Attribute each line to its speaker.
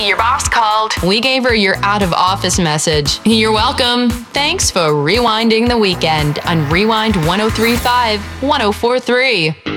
Speaker 1: your boss called.
Speaker 2: We gave her your out of office message. You're welcome. Thanks for rewinding the weekend on Rewind 1035 1043.